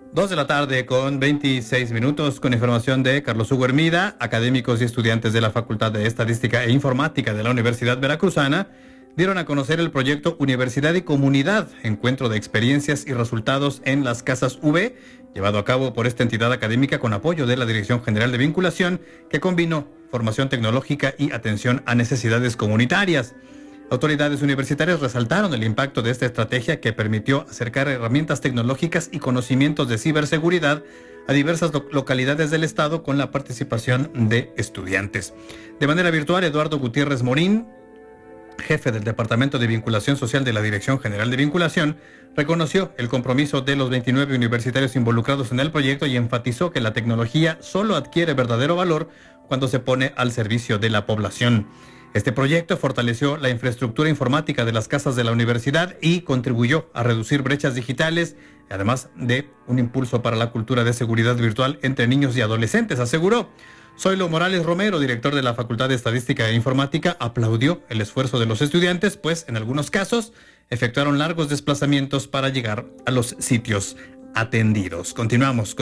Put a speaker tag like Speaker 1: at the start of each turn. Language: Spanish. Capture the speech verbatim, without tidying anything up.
Speaker 1: Dos de la tarde con veintiséis minutos, con información de Carlos Hugo Hermida. Académicos y estudiantes de la Facultad de Estadística e Informática de la Universidad Veracruzana dieron a conocer el proyecto Universidad y Comunidad, encuentro de experiencias y resultados en las casas V, llevado a cabo por esta entidad académica con apoyo de la Dirección General de Vinculación, que combinó formación tecnológica y atención a necesidades comunitarias. Autoridades universitarias resaltaron el impacto de esta estrategia que permitió acercar herramientas tecnológicas y conocimientos de ciberseguridad a diversas lo- localidades del estado con la participación de estudiantes. De manera virtual, Eduardo Gutiérrez Morín, jefe del Departamento de Vinculación Social de la Dirección General de Vinculación, reconoció el compromiso de los veintinueve universitarios involucrados en el proyecto y enfatizó que la tecnología solo adquiere verdadero valor cuando se pone al servicio de la población. Este proyecto fortaleció la infraestructura informática de las casas de la universidad y contribuyó a reducir brechas digitales, además de un impulso para la cultura de seguridad virtual entre niños y adolescentes, aseguró. Zoilo Morales Romero, director de la Facultad de Estadística e Informática, aplaudió el esfuerzo de los estudiantes, pues en algunos casos efectuaron largos desplazamientos para llegar a los sitios atendidos. Continuamos con